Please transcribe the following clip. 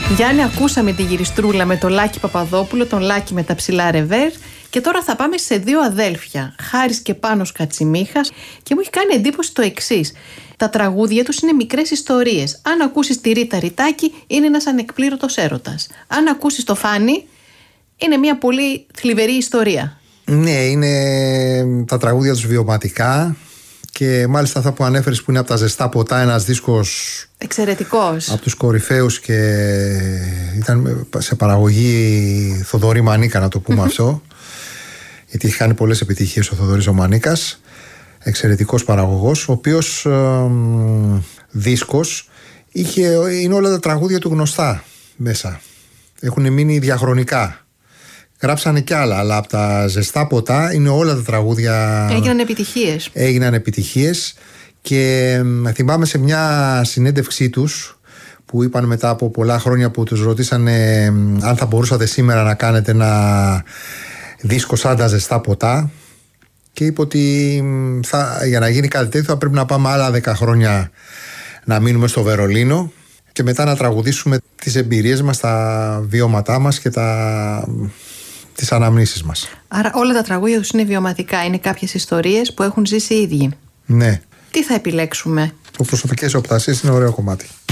Γιάννη, ακούσαμε τη γυριστρούλα με τον Λάκη Παπαδόπουλο, τον Λάκη με τα ψηλά ρεβέρ. Και τώρα θα πάμε σε δύο αδέλφια, Χάρης και Πάνος Κατσιμίχας, και μου έχει κάνει εντύπωση το εξής. Τα τραγούδια τους είναι μικρές ιστορίες. Αν ακούσεις τη Ρίτα Ριτάκη, είναι ένας ανεκπλήρωτος έρωτας. Αν ακούσεις το Φάνη, είναι μια πολύ θλιβερή ιστορία. Ναι, είναι τα τραγούδια τους βιωματικά. Και μάλιστα αυτά που ανέφερες, που είναι από τα ζεστά ποτά, ένας δίσκος εξαιρετικός, από τους κορυφαίους, και ήταν σε παραγωγή Θοδωρή Μανίκα, να το πούμε αυτό, γιατί έχει κάνει πολλές επιτυχίες ο Θοδωρής ο Μανίκας, εξαιρετικός παραγωγός, ο οποίος δίσκος είναι όλα τα τραγούδια του γνωστά μέσα, έχουν μείνει διαχρονικά. Γράψανε κι άλλα, αλλά από τα ζεστά ποτά είναι όλα τα τραγούδια. Έγιναν επιτυχίες. Και θυμάμαι σε μια συνέντευξή τους που είπαν μετά από πολλά χρόνια, που τους ρωτήσανε αν θα μπορούσατε σήμερα να κάνετε ένα δίσκο σαν τα ζεστά ποτά, και είπε ότι για να γίνει κάτι τέτοιο θα πρέπει να πάμε άλλα 10 χρόνια να μείνουμε στο Βερολίνο και μετά να τραγουδήσουμε τις εμπειρίες μας, τα βιώματά μας και τις αναμνήσεις μας. Άρα όλα τα τραγούδια τους είναι βιωματικά, είναι κάποιες ιστορίες που έχουν ζήσει οι ίδιοι. Ναι. Τι θα επιλέξουμε? Το προσωπικές οπτασίες είναι ωραίο κομμάτι.